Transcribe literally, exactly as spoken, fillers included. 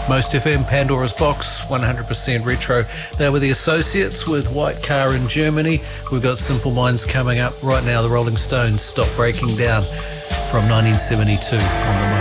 Most F M, Pandora's Box, one hundred percent retro. They were the Associates with White Car in Germany. We've got Simple Minds coming up right now. The Rolling Stones, Stop Breaking Down, from nineteen seventy-two on the